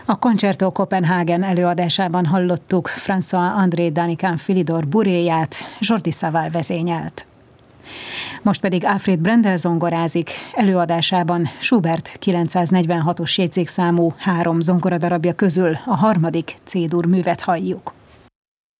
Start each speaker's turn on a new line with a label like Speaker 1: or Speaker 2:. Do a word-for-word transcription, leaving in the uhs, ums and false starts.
Speaker 1: A Concerto Copenhagen előadásában hallottuk François-André Danikán Philidor buréját, Jordi Savall vezényelt. Most pedig Alfred Brendel zongorázik, előadásában Schubert kilencszáznegyvenhatos jegyzékszámú három zongoradarabja közül a harmadik C-dur művet halljuk.